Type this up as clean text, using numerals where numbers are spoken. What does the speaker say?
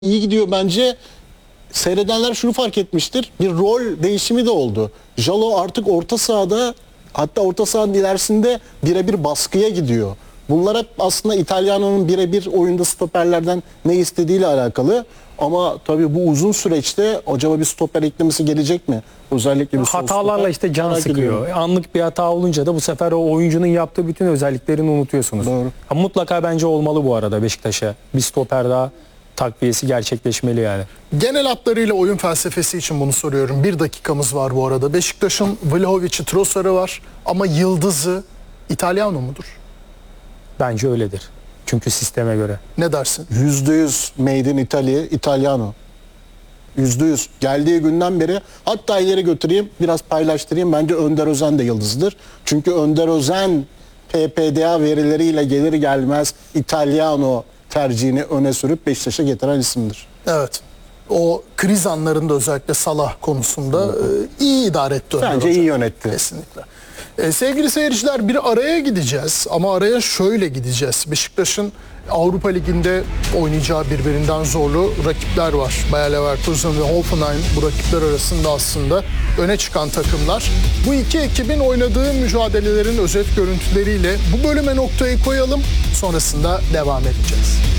iyi gidiyor bence. Seyredenler şunu fark etmiştir. Bir rol değişimi de oldu. Jalo artık orta sahada, hatta orta sahanın ilerisinde birebir baskıya gidiyor. Bunlar hep aslında İtalyano'nun birebir oyunda stoperlerden ne istediğiyle alakalı. Ama tabii bu uzun süreçte acaba bir stoper eklemesi gelecek mi? Özellikle bir hatalarla işte can sıkıyor. Anlık bir hata olunca da bu sefer o oyuncunun yaptığı bütün özelliklerini unutuyorsunuz. Doğru. Mutlaka bence olmalı bu arada Beşiktaş'a. Bir stoper daha takviyesi gerçekleşmeli yani. Genel hatlarıyla oyun felsefesi için bunu soruyorum. 1 dakikamız var bu arada. Beşiktaş'ın Vlahovic'i, Trossard'ı var ama yıldızı İtalyano mudur? Bence öyledir. Çünkü sisteme göre. Ne dersin? %100 Made in Italy, İtalyano. %100. Geldiği günden beri, hatta ileri götüreyim, biraz paylaştırayım. Bence Önder Özen de yıldızdır. Çünkü Önder Özen PPDA verileriyle gelir gelmez İtalyano tercihini öne sürüp Beşiktaş'a getiren isimdir. Evet. O kriz anlarında özellikle Salah konusunda iyi idare etti Önder Bence Hoca. iyi yönetti. Kesinlikle. Sevgili seyirciler, bir araya gideceğiz ama araya şöyle gideceğiz. Beşiktaş'ın Avrupa Ligi'nde oynayacağı birbirinden zorlu rakipler var. Bayer Leverkusen ve Hoffenheim bu rakipler arasında aslında öne çıkan takımlar. Bu iki ekibin oynadığı mücadelelerin özet görüntüleriyle bu bölüme noktayı koyalım. Sonrasında devam edeceğiz.